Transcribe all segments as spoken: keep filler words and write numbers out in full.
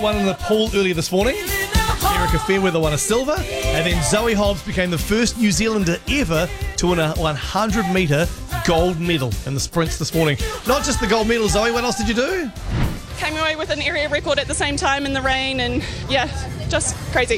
won in the pool earlier this morning. Erica Fairweather won a silver. And then Zoe Hobbs became the first New Zealander ever to win a one hundred metre gold medal in the sprints this morning. Not just the gold medal, Zoe. What else did you do? Came away with an area record at the same time in the rain, and yeah, just crazy.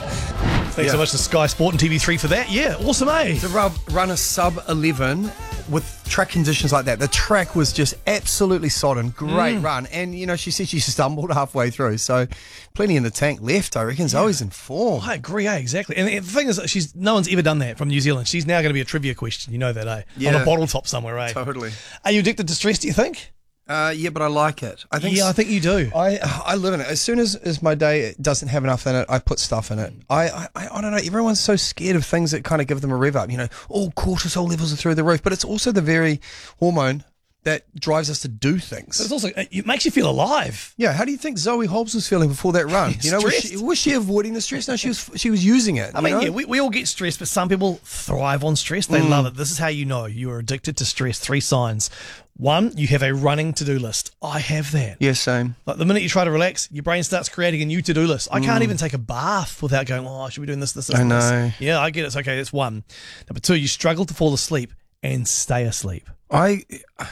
Thanks Yeah. so much to Sky Sport and T V three for that. Yeah, awesome, eh? To run, run a sub eleven with track conditions like that. The track was just absolutely sodden. Great run. And, you know, she said she stumbled halfway through. So plenty in the tank left, I reckon. Zoe's in form. I agree, eh? Exactly. And the thing is, that she's no one's ever done that from New Zealand. She's now going to be a trivia question. You know that, eh? Yeah. On a bottle top somewhere, eh? Totally. Are you addicted to stress, do you think? Uh, yeah, but I like it. I think Yeah, I think you do. I I live in it. As soon as, as my day doesn't have enough in it, I put stuff in it. I, I I don't know. Everyone's so scared of things that kind of give them a rev up. You know, all cortisol levels are through the roof, but it's also the very hormone that drives us to do But things. it's also, it makes you feel alive. Yeah. How do you think Zoe Hobbs was feeling before that run? You know, was she, Stressed. was she avoiding the stress? No, she was. She was using it. I you mean, know? yeah, we, we all get stressed, but some people thrive on stress. They love it. This is how you know you are addicted to stress. Three signs. One, you have a running to-do list. I have that. yeah, same. Like the minute you try to relax, your brain starts creating a new to-do list. I can't even take a bath without going, oh, I should be doing this, this, this, I and this. know. Yeah, I get it. It's okay. That's one. Number two, you struggle to fall asleep and stay asleep. I.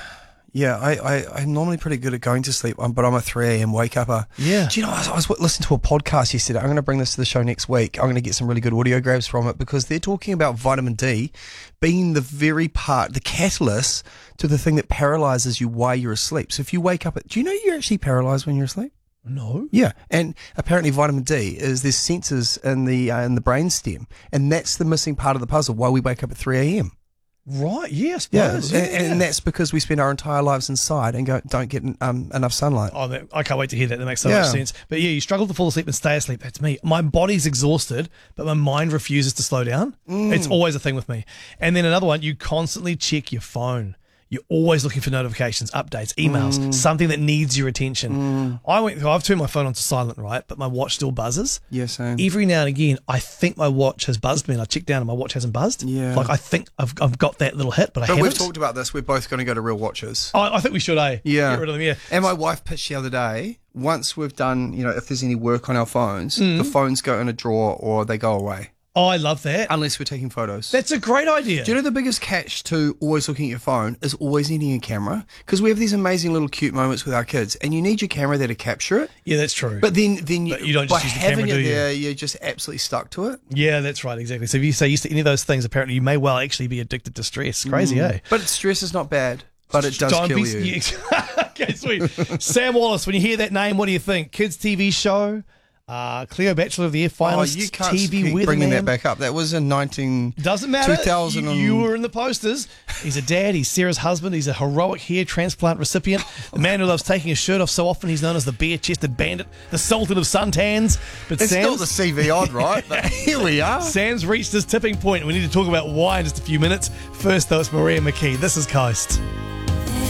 Yeah, I, I, I'm normally pretty good at going to sleep, um, but I'm a three a.m. wake-upper. Yeah. Do you know, I was, I was listening to a podcast yesterday. I'm going to bring this to the show next week. I'm going to get some really good audio grabs from it because they're talking about vitamin D being the very part, the catalyst to the thing that paralyzes you while you're asleep. So if you wake up, at, do you know you're actually paralyzed when you're asleep? No. Yeah, and apparently vitamin D is there's sensors in the uh, in the brainstem, and that's the missing part of the puzzle why we wake up at three a.m. Right. Yeah, I Yeah, suppose. and, and that's because we spend our entire lives inside and go, don't get um, enough sunlight. Oh, that, I can't wait to hear that. That makes so Yeah. much sense. But yeah, you struggle to fall asleep and stay asleep. That's me. My body's exhausted, but my mind refuses to slow down. It's always a thing with me. And then another one, you constantly check your phone. You're always looking for notifications, updates, emails, something that needs your attention. I went. I've turned my phone onto silent, right? But my watch still buzzes. Yeah, same. Every now and again, I think my watch has buzzed me, and I check down, and my watch hasn't buzzed. Yeah. Like I think I've, I've got that little hit, but I But haven't. we've talked about this. We're both going to go to real watches. I, I think we should, eh? Yeah. Get rid of them. Yeah. And my wife pitched the other day, once we've done, you know, if there's any work on our phones, Mm. the phones go in a drawer or they go away, Oh, I love that. unless we're taking photos. That's a great idea. Do you know the biggest catch to always looking at your phone is always needing a camera? Because we have these amazing little cute moments with our kids, and you need your camera there to capture it. Yeah, that's true. But then, then But you don't just by use the having camera, it do you? there, you're just absolutely stuck to it. Yeah, that's right, exactly. So if you say yes to any of those things, apparently you may well actually be addicted to stress. Crazy, eh? But stress is not bad, but it does Don't kill be- you. yeah. Okay, sweet. Sam Wallace, when you hear that name, what do you think? Kids T V show, uh, Cleo Bachelor of the Year Oh, finalist, you can't T V keep weatherman. bringing that back up. That was in nineteen. Doesn't matter. two thousand You, and- you were in the posters. He's a dad. He's Sarah's husband. He's a heroic hair transplant recipient. A man who loves taking his shirt off so often he's known as the bare-chested bandit, the sultan of suntans. But It's Sam's, not the C V odd, right? But here we are. Sam's reached his tipping point. We need to talk about why in just a few minutes. First, though, it's Maria McKee. This is Coast.